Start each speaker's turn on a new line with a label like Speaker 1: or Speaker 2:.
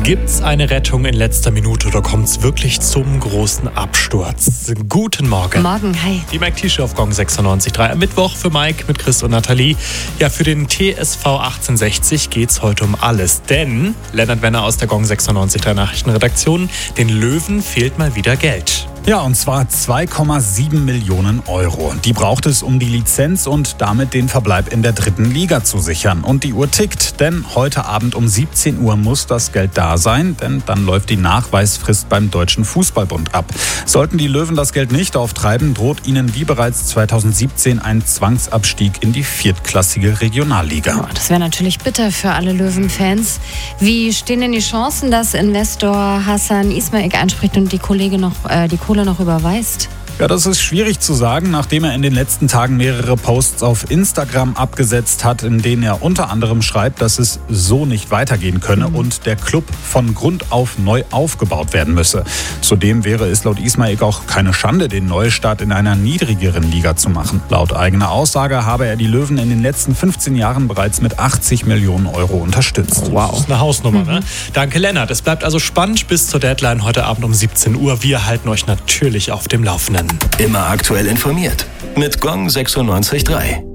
Speaker 1: Gibt's eine Rettung in letzter Minute oder kommt's wirklich zum großen Absturz? Guten Morgen.
Speaker 2: Morgen, hi.
Speaker 1: Die Mike T-Show auf Gong 96.3 am Mittwoch für Mike mit Chris und Nathalie. Ja, für den TSV 1860 geht's heute um alles, denn Lennart Wenner aus der Gong 96.3 Nachrichtenredaktion, den Löwen fehlt mal wieder Geld.
Speaker 3: Ja, und zwar 2,7 Millionen Euro. Die braucht es, um die Lizenz und damit den Verbleib in der 3. Liga zu sichern. Und die Uhr tickt, denn heute Abend um 17 Uhr muss das Geld da sein, denn dann läuft die Nachweisfrist beim Deutschen Fußballbund ab. Sollten die Löwen das Geld nicht auftreiben, droht ihnen wie bereits 2017 ein Zwangsabstieg in die viertklassige Regionalliga.
Speaker 2: Oh, das wäre natürlich bitter für alle Löwenfans. Wie stehen denn die Chancen, dass Investor Hassan Ismail einspricht und die Kohle noch überweist?
Speaker 3: Ja, das ist schwierig zu sagen, nachdem er in den letzten Tagen mehrere Posts auf Instagram abgesetzt hat, in denen er unter anderem schreibt, dass es so nicht weitergehen könne und der Club von Grund auf neu aufgebaut werden müsse. Zudem wäre es laut Ismail auch keine Schande, den Neustart in einer niedrigeren Liga zu machen. Laut eigener Aussage habe er die Löwen in den letzten 15 Jahren bereits mit 80 Millionen Euro unterstützt.
Speaker 1: Wow. Das ist eine Hausnummer, ne? Danke, Lennart. Es bleibt also spannend bis zur Deadline heute Abend um 17 Uhr. Wir halten euch natürlich auf dem Laufenden.
Speaker 4: Immer aktuell informiert mit Gong 96.3.